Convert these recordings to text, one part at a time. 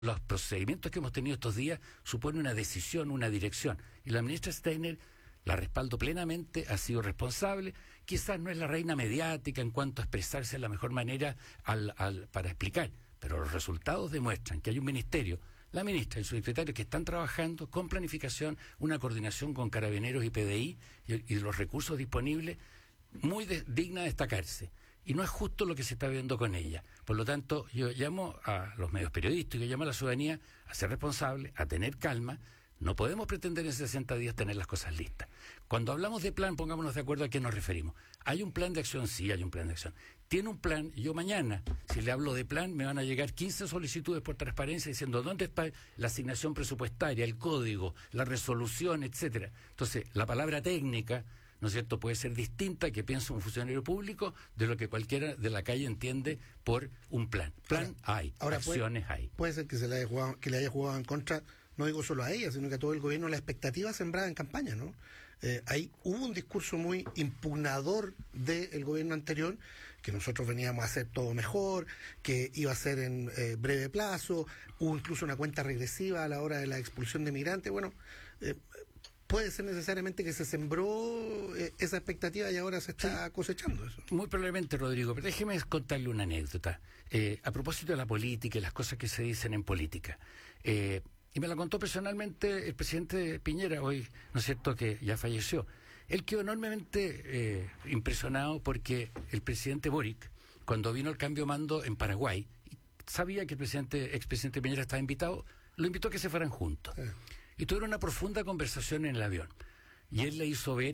Los procedimientos que hemos tenido estos días suponen una decisión, una dirección. Y la ministra Steiner, la respaldo plenamente, ha sido responsable. Quizás no es la reina mediática en cuanto a expresarse de la mejor manera para explicar, pero los resultados demuestran que hay un ministerio, la ministra y su secretario, que están trabajando con planificación, una coordinación con Carabineros y PDI y los recursos disponibles, muy digna de destacarse. Y no es justo lo que se está viendo con ella. Por lo tanto, yo llamo a los medios periodísticos, yo llamo a la ciudadanía a ser responsable, a tener calma. No podemos pretender en 60 días tener las cosas listas. Cuando hablamos de plan, pongámonos de acuerdo a qué nos referimos. ¿Hay un plan de acción? Sí, hay un plan de acción. Tiene un plan, y yo mañana, si le hablo de plan, me van a llegar 15 solicitudes por transparencia diciendo dónde está la asignación presupuestaria, el código, la resolución, etcétera. Entonces, la palabra técnica, ¿no es cierto?, puede ser distinta que piensa un funcionario público de lo que cualquiera de la calle entiende por un plan. Plan hay, acciones hay. Puede ser que que le haya jugado en contra, no digo solo a ella, sino que a todo el gobierno, la expectativa sembrada en campaña, ¿no? Ahí hubo un discurso muy impugnador del gobierno anterior, que nosotros veníamos a hacer todo mejor, que iba a ser en breve plazo, hubo incluso una cuenta regresiva a la hora de la expulsión de migrantes. Bueno, puede ser necesariamente que se sembró esa expectativa y ahora se está cosechando eso. Muy probablemente, Rodrigo, pero déjeme contarle una anécdota. A propósito de la política y las cosas que se dicen en política. Y me la contó personalmente el presidente Piñera, hoy, ¿no es cierto?, que ya falleció. Él quedó enormemente impresionado porque el presidente Boric, cuando vino el cambio de mando en Paraguay, sabía que el expresidente Piñera estaba invitado, lo invitó a que se fueran juntos. Y tuvieron una profunda conversación en el avión. Y él le hizo ver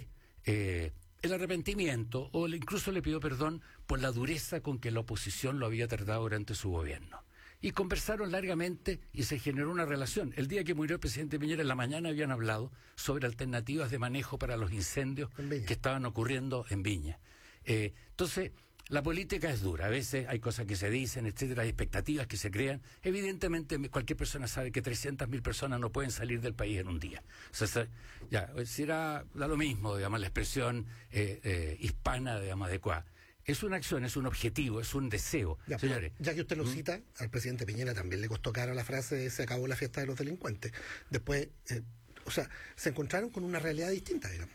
el arrepentimiento, o incluso le pidió perdón por la dureza con que la oposición lo había tratado durante su gobierno. Y conversaron largamente y se generó una relación. El día que murió el presidente Piñera, en la mañana habían hablado sobre alternativas de manejo para los incendios que estaban ocurriendo en Viña. Entonces, la política es dura. A veces hay cosas que se dicen, etcétera, hay expectativas que se crean. Evidentemente, cualquier persona sabe que 300.000 personas no pueden salir del país en un día. O sea, da lo mismo, digamos, la expresión hispana, digamos, adecuada. Es una acción, es un objetivo, es un deseo. Señores, ya que usted lo cita, al presidente Piñera también le costó cara la frase de se acabó la fiesta de los delincuentes. Después, se encontraron con una realidad distinta, digamos.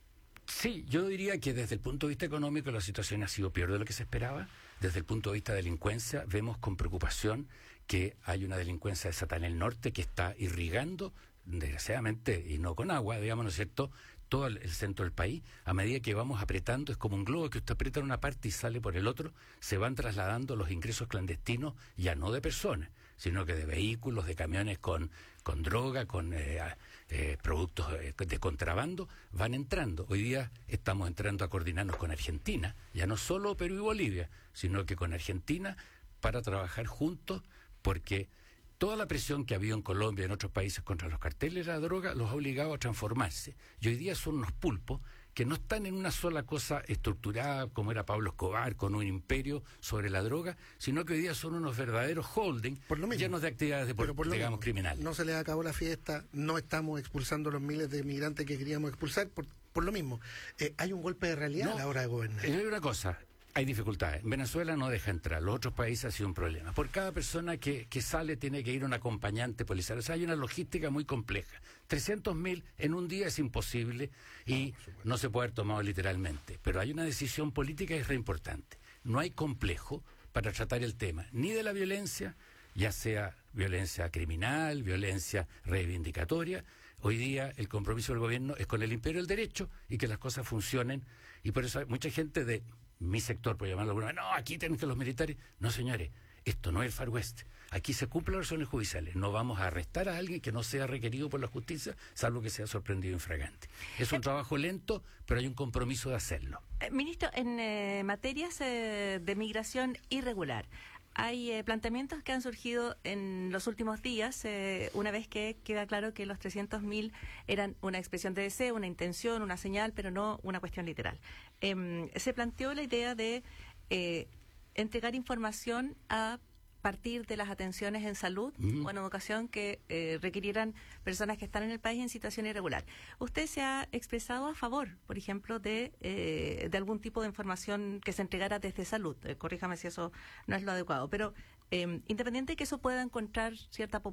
Sí, yo diría que desde el punto de vista económico la situación ha sido peor de lo que se esperaba. Desde el punto de vista de delincuencia, vemos con preocupación que hay una delincuencia desatada en el norte que está irrigando, desgraciadamente, y no con agua, digamos, ¿no es cierto?, todo el centro del país. A medida que vamos apretando, es como un globo que usted aprieta en una parte y sale por el otro, se van trasladando los ingresos clandestinos, ya no de personas, sino que de vehículos, de camiones con droga, con productos de contrabando, van entrando. Hoy día estamos entrando a coordinarnos con Argentina, ya no solo Perú y Bolivia, sino que con Argentina, para trabajar juntos, porque toda la presión que ha habido en Colombia y en otros países contra los carteles de la droga los ha obligado a transformarse. Y hoy día son unos pulpos que no están en una sola cosa estructurada como era Pablo Escobar, con un imperio sobre la droga, sino que hoy día son unos verdaderos holding llenos de actividades digamos, criminales. No se les acabó la fiesta, no estamos expulsando los miles de migrantes que queríamos expulsar, por lo mismo. Hay un golpe de realidad a la hora de gobernar. Hay una cosa. Hay dificultades. Venezuela no deja entrar, los otros países ha sido un problema. Por cada persona que sale tiene que ir un acompañante policial. O sea, hay una logística muy compleja. 300.000 en un día es imposible y no se puede haber tomado literalmente. Pero hay una decisión política que es re importante. No hay complejo para tratar el tema, ni de la violencia, ya sea violencia criminal, violencia reivindicatoria. Hoy día el compromiso del gobierno es con el imperio del derecho y que las cosas funcionen. Y por eso hay mucha gente de mi sector, por llamarlo alguna vez, no, aquí tienen que los militares. No, señores, esto no es el Far West. Aquí se cumplen las órdenes judiciales. No vamos a arrestar a alguien que no sea requerido por la justicia, salvo que sea sorprendido infragante. Es un trabajo lento, pero hay un compromiso de hacerlo. Ministro, en materias de migración irregular, hay planteamientos que han surgido en los últimos días, una vez que queda claro que los 300.000 eran una expresión de deseo, una intención, una señal, pero no una cuestión literal. Se planteó la idea de entregar información a partir de las atenciones en salud o en educación que requirieran personas que están en el país en situación irregular. ¿Usted se ha expresado a favor, por ejemplo, de algún tipo de información que se entregara desde salud? Corríjame si eso no es lo adecuado, pero Independiente de que eso pueda encontrar cierta